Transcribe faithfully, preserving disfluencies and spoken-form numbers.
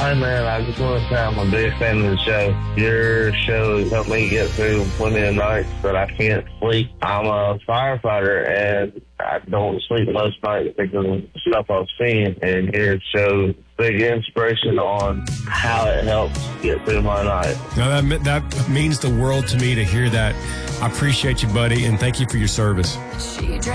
Hi, man. I just want to say I'm a big fan of the show. Your show has helped me get through plenty of nights that I can't sleep. I'm a firefighter, and I don't sleep most nights because of the stuff I've seen. And your show, big inspiration on how it helps get through my night. No, that, that means the world to me to hear that. I appreciate you, buddy, and thank you for your service. She